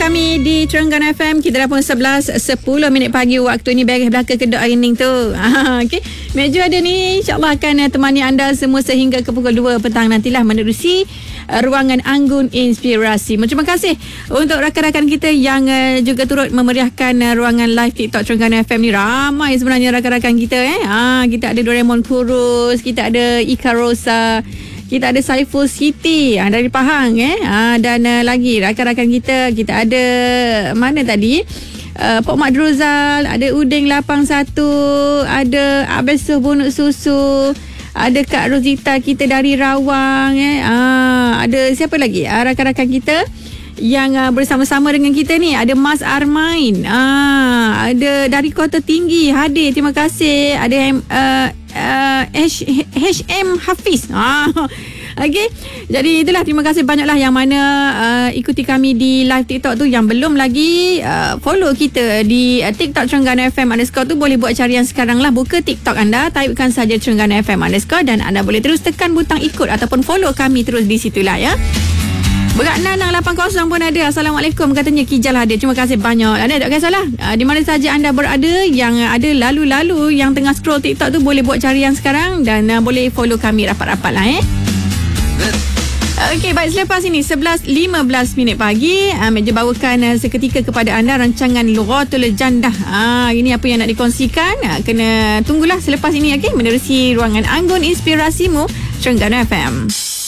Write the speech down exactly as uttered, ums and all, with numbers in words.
kami di Terengganu F M. Kita dah pun sebelas sepuluh minit pagi. Waktu ni beres belakang kedok Aining tu. Okay. Meja ada ni InsyaAllah akan temani anda semua sehingga ke pukul dua petang nantilah menerusi uh, ruangan Anggun Inspirasi. Terima kasih untuk rakan-rakan kita yang uh, juga turut memeriahkan uh, ruangan live TikTok Terengganu F M ni. Ramai sebenarnya rakan-rakan kita eh. Ha, kita ada Doraemon Kurus, kita ada Ika Rosa, kita ada Saiful Siti ha, dari Pahang eh. Ha, dan uh, lagi rakan-rakan kita, kita ada mana tadi? Uh, Pok Mak Druzal, ada Uding lapan satu, ada Abesuh Bunuk Susu, ada Kak Rosita kita dari Rawang eh. Ha, ada siapa lagi? Ha, rakan-rakan kita yang uh, bersama-sama dengan kita ni, ada Mas Armain, ah, ada dari Kota Tinggi hadir, terima kasih. Ada uh, uh, H, H M Hafiz. Ah, okey. Jadi itulah, terima kasih banyaklah yang mana uh, ikuti kami di live TikTok tu. Yang belum lagi uh, follow kita di uh, TikTok Terengganu F M underscore tu, boleh buat carian sekarang lah. Buka TikTok anda, typekan saja Terengganu F M underscore dan anda boleh terus tekan butang ikut ataupun follow kami terus di situlah ya. Berat Nanang lapan kosong pun ada. Assalamualaikum katanya, Kijal ada. Terima kasih banyak. Anda tak kisahlah uh, di mana saja anda berada, yang ada lalu-lalu yang tengah scroll TikTok tu, boleh buat carian sekarang dan uh, boleh follow kami rapat-rapat lah eh. Okey, baik, selepas ini sebelas lima belas minit pagi, uh, meja bawakan uh, seketika kepada anda rancangan Lughatul Jandah. Ah, ini apa yang nak dikongsikan? Uh, kena tunggulah selepas ini okey, menerusi ruangan Anggun Inspirasimu Terengganu F M.